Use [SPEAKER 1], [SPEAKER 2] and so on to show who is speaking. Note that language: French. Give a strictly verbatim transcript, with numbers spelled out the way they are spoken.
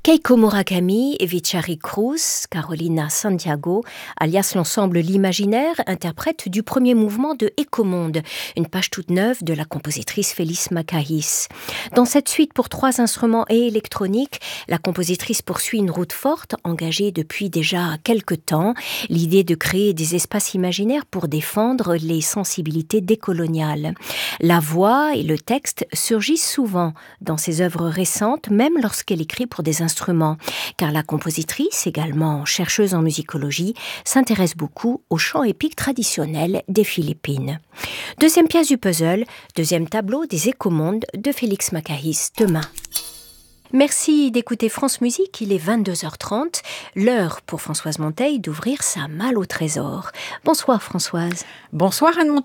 [SPEAKER 1] Keiko Murakami, Vichari Cruz, Carolina Santiago, alias l'ensemble L'Imaginaire, interprète du premier mouvement de Ecomonde, une page toute neuve de la compositrice Félix Macahis. Dans cette suite pour trois instruments et électronique, la compositrice poursuit une route forte, engagée depuis déjà quelque temps, l'idée de créer des espaces imaginaires pour défendre les sensibilités décoloniales. La voix et le texte surgissent souvent dans ses œuvres récentes, même lorsqu'elle écrit pour des instruments, car la compositrice, également chercheuse en musicologie, s'intéresse beaucoup au chant épique traditionnel des Philippines. Deuxième pièce du puzzle, deuxième tableau des Ecomondes de Félix Macahis demain. Merci d'écouter France Musique, il est vingt-deux heures trente, l'heure pour Françoise Monteil d'ouvrir sa malle au trésor. Bonsoir Françoise.
[SPEAKER 2] Bonsoir Anne Monteil.